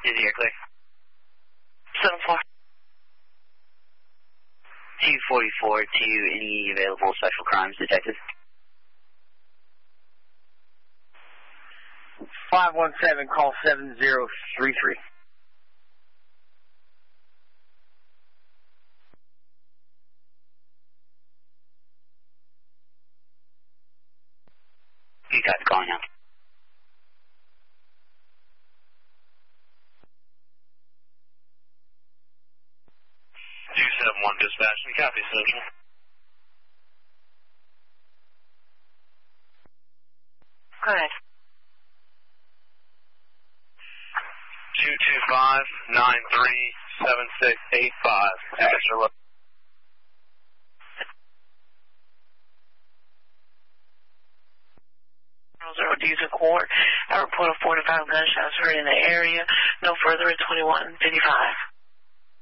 Is you're clear? 7-4. 244 to any available special crimes detectives. 517, call 7033. You got the calling now. 271 dispatch, we copy, Central. Go ahead. 225-93-7685. Mr. Look. Diesel Court. I report a 45 gunshots heard in the area. No further at 2155.